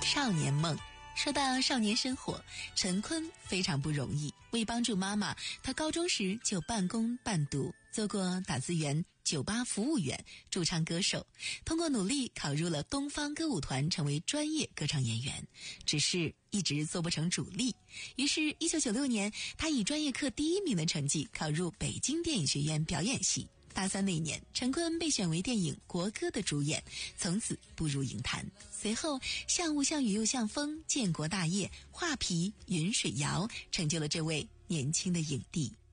少年梦。说到少年生活，陈坤非常不容易。为帮助妈妈，他高中时就半工半读，做过打字员、酒吧服务员、驻唱歌手，通过努力考入了东方歌舞团，成为专业歌唱演员，只是一直做不成主力。于是1996年，他以专业课第1名的成绩考入北京电影学院表演系。大3那年，陈坤被选为电影《国歌》的主演，从此步入影坛。随后，像雾像雨又像风、建国大业、画皮、云水谣，成就了这位年轻的影帝。